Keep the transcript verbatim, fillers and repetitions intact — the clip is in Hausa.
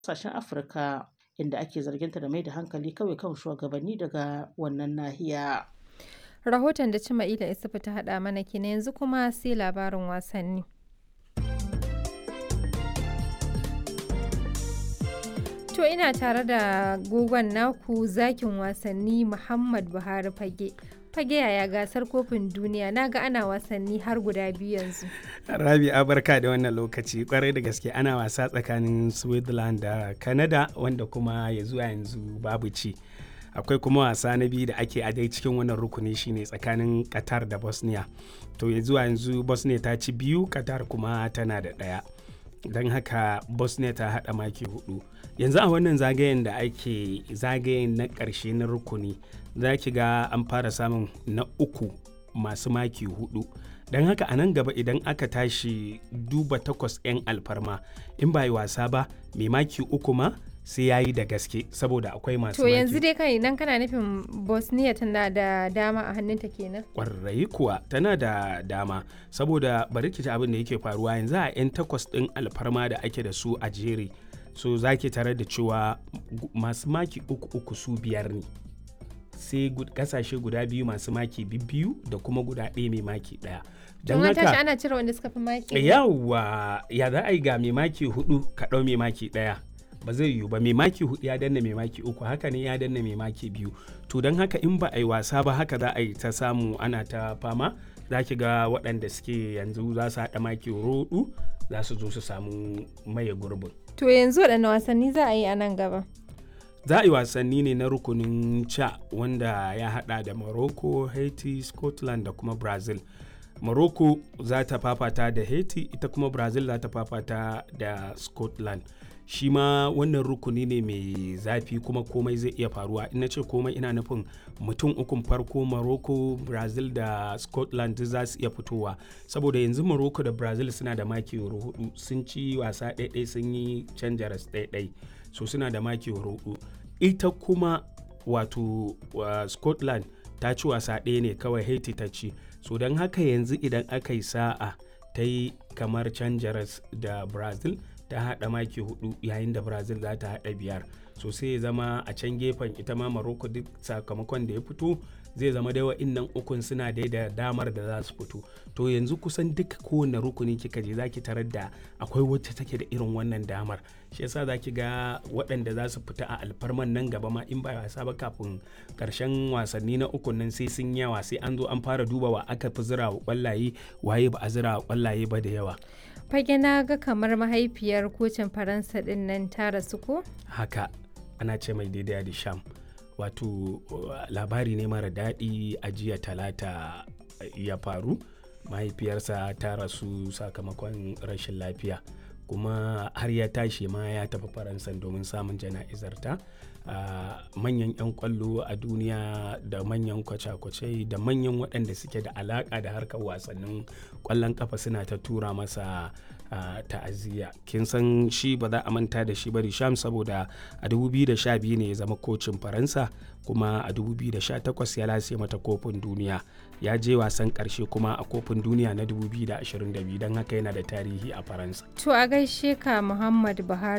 ƙasashen Afirka, inda ake zarginta da mai da hankali kawai kan shugabanni daga wannan nahiya. Rahoton da Cima'ila Isufu ta haɗa mana kenan, yanzu kuma sai labarin wasanni. To ina tare da gogon naku zakin wasanni Muhammad Buhari Fage. Fage yaya gasar kofin duniya, na ga ana wasanni har guda biyu yanzu. Rabi'a barka da wannan lokaci, kwarai da gaske ana wasa tsakanin Switzerland da Canada wanda kuma ya zuwa yanzu babu ci. Akwai kuma wasa na biyu da ake a dai cikin wannan rukuni shine tsakanin Qatar da Bosnia. To ya zuwa yanzu Bosnia ta ci biyu, Qatar kuma tana da ɗaya. Don haka Bosnia ta haɗa maki hudu. Yanzu a wannan zagayen da ake zagayen na ƙarshe na rukuni, za ki ga an fara samun na uku masu maki hudu. Don haka a nan gaba idan aka tashi duba takwas 'yan alfarma, in ba yi wasa ba mai maki uku ma sai ya yi da gaske saboda akwai masu To maki. yanzu dai kai nan kana nufin Bosnia tana da dama a hannunta kenan? Ƙwarai kuwa tana da dama, saboda bari ki ji abin da yake faruwa yanzu a 'yan takwas ɗin alfarma da ake da su a jere. So za ki tare da cewa masu maki uku uku su biyar ne, sai kasashe guda biyu masu maki biyu da kuma guda ɗaya mai maki ɗaya. Don haka tashi ana cire wanda suka fi maki. Yawwa, ya za a yi ga mai maki hudu ka ɗau mai maki ɗaya, ba zai yiwu ba. Mai maki hudu ya danna mai maki uku, haka ne ya danna mai maki biyu. To don haka in ba a yi wasa ba haka za a yi ta samu ana ta fama. Za ki ga waɗanda suke yanzu za su haɗa maki hudu za su zo su samu maye gurbin. To yanzu waɗanne wasanni za a yi a nan gaba? Za a yi wasanni ne na rukunin ca wanda ya hada da Morocco, Haiti, Scotland da kuma Brazil. Morocco za ta fafata da Haiti, ita kuma Brazil za ta fafata da Scotland. Shi ma wannan rukuni ne mai zafi kuma komai zai iya faruwa. Ina ce komai ina nufin mutum ukun farko Morocco, Brazil da Scotland za su iya fitowa. Saboda yanzu Morocco da Brazil suna da maki hudu, sun ci wasa ɗaiɗai sun yi canja ras ɗaiɗai. So suna da maki hudu. Ita kuma wato uh, Scotland ta ci wasa ɗaya ne kawai, Haiti ta ci. So don haka yanzu idan aka yi sa'a ta yi kamar canjaras da Brazil, ta haɗa maki hudu yayin da Brazil za ta haɗa biyar. So sai ya zama a can gefen ita ma Morocco duk sakamakon da ya fito zai zama dai wa'innan ukun suna dai da damar da za su fito. To yanzu kusan duka kowane rukuni kika je za ki tarar da akwai wacce take da irin wannan damar. Shi yasa za ki ga waɗanda za su fita a alfarman nan gaba ma in ba wasa ba kafin ƙarshen wasanni na ukun nan sai sun yawa, sai an zo an fara duba wa aka fi zira wa ƙwallaye waye ba a zira wa ƙwallaye ba da yawa. Fage na ga kamar mahaifiyar kocin Faransa ɗin nan ta rasu ko? Haka ana ce mai daidai da Sham. Wato labari ne mara daɗi a jiya talata ya faru. Mahaifiyarsa ta rasu sakamakon rashin lafiya, kuma har ya tashi ma ya tafi Faransa domin samun jana'izarta. Uh, manyan 'yan kwallo a duniya da manyan kwace-kwace da manyan waɗanda suke da alaƙa da harkar wasannin ƙwallon ƙafa suna ta tura masa uh, ta'aziyya. Kin san shi ba za a manta da shi ba Sham, saboda a dubu biyu da sha biyu ne ya zama kocin Faransa, kuma a dubu biyu da sha takwas ya lase mata kofin duniya. Ya je wasan ƙarshe kuma a kofin duniya na dubu biyu da ashirin da biyu, don haka yana da tarihi a Faransa. To a gaishe ka Muhammad Buhari